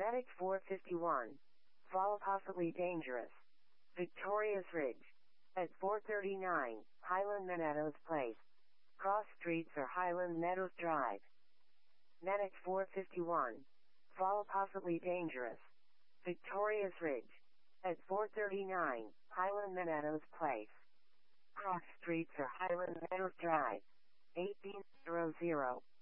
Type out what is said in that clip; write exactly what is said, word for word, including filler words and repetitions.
Medic four fifty-one. Fall possibly dangerous. Victorious Ridge. At four thirty-nine, Highland Meadows Place. Cross streets or Highland Meadows Drive. Medic four fifty-one. Fall possibly dangerous. Victorious Ridge. At four thirty-nine, Highland Meadows Place. Cross streets or Highland Meadows Drive. eighteen hundred.